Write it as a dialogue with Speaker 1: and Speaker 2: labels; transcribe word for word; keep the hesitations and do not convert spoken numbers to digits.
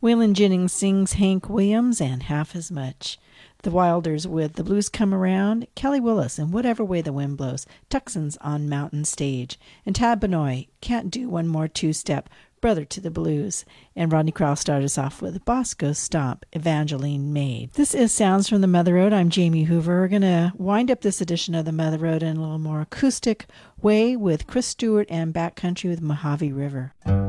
Speaker 1: Waylon Jennings sings Hank Williams and Half as Much. The Wilders with The Blues Come Around, Kelly Willis in Whatever Way the Wind Blows, Tucson's on Mountain Stage, and Tad Benoit, Can't Do One More Two-Step, Brother to the Blues. And Rodney Crowell started us off with Bosco Stomp, Evangeline Maid. This is Sounds from the Mother Road. I'm Jamie Hoover. We're going to wind up this edition of the Mother Road in a little more acoustic way with Chris Stewart and Backcountry with Mojave River.